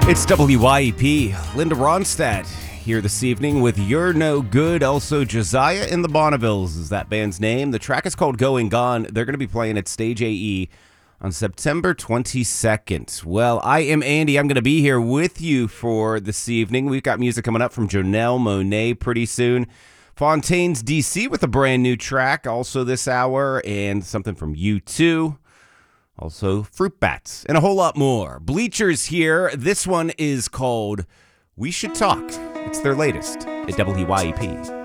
It's WYEP. Linda Ronstadt here this evening with You're No Good. Also, Josiah and the Bonnevilles is that band's name. The track is called Going Gone. They're going to be playing at Stage AE on September 22nd. Well, I am Andy. I'm going to be here with you for this evening. We've got music coming up from Janelle Monáe pretty soon. Fontaines DC with a brand new track also this hour, and something from U2. Also, Fruit Bats, and a whole lot more. Bleachers here. This one is called We Should Talk. It's their latest at WYEP.